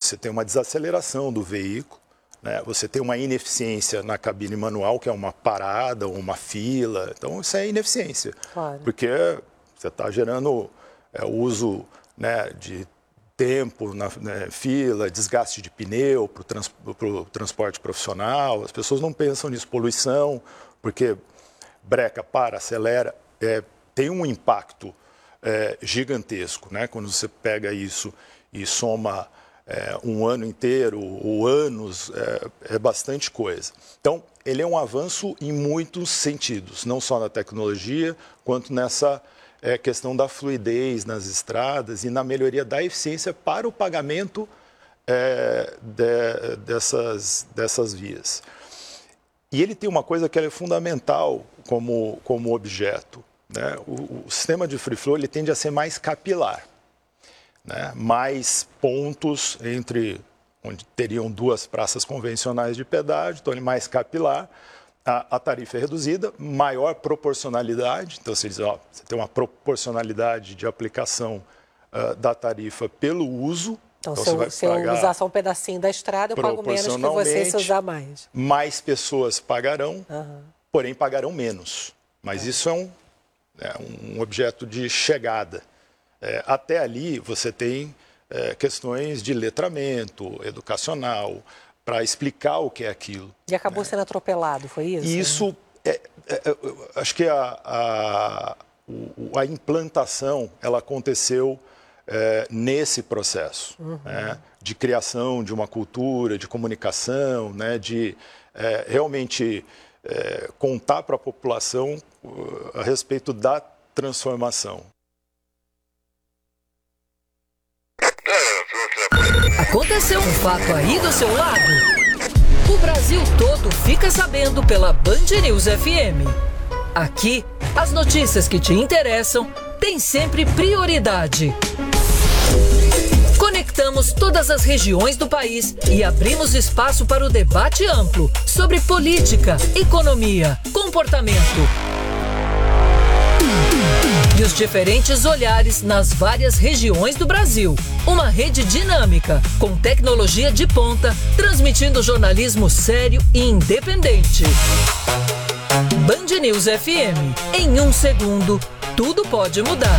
você tem uma desaceleração do veículo, né? Você tem uma ineficiência na cabine manual, que é uma parada ou uma fila. Então, isso é ineficiência. Claro. Porque você está gerando o uso, né, de tempo na fila, desgaste de pneu para o transporte profissional. As pessoas não pensam nisso. Poluição, porque breca, para, acelera, tem um impacto gigantesco, né? Quando você pega isso e soma um ano inteiro ou anos, é bastante coisa. Então, ele é um avanço em muitos sentidos, não só na tecnologia, quanto nessa questão da fluidez nas estradas e na melhoria da eficiência para o pagamento dessas vias. E ele tem uma coisa que é fundamental como objeto, né? O sistema de free flow ele tende a ser mais capilar, né? Mais pontos entre onde teriam duas praças convencionais de pedágio, então ele é mais capilar. A tarifa é reduzida, maior proporcionalidade, então você diz, você tem uma proporcionalidade de aplicação da tarifa pelo uso. Então se eu usar só um pedacinho da estrada, eu pago menos que você se usar mais. Mais pessoas pagarão, porém pagarão menos. Mas isso é um objeto de chegada. Até ali você tem questões de letramento educacional, para explicar o que é aquilo. E acabou sendo atropelado, foi isso? E isso, acho que a implantação, ela aconteceu nesse processo, né, de criação de uma cultura, de comunicação, né, de realmente contar para a população a respeito da transformação. Aconteceu um fato aí do seu lado? O Brasil todo fica sabendo pela Band News FM. Aqui, as notícias que te interessam têm sempre prioridade. Conectamos todas as regiões do país e abrimos espaço para o debate amplo sobre política, economia, comportamento e os diferentes olhares nas várias regiões do Brasil. Uma rede dinâmica, com tecnologia de ponta, transmitindo jornalismo sério e independente. Band News FM. Em um segundo, tudo pode mudar.